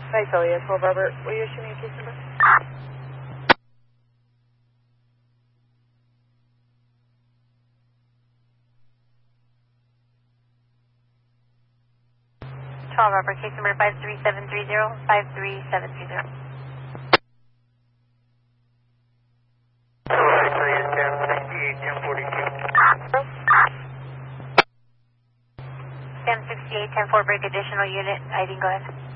Hi, Celia, 12 Robert. Will you issue me a case number? Robert, case number 53730, 53730. Sam 68, 10-4, break additional unit. ID, go ahead.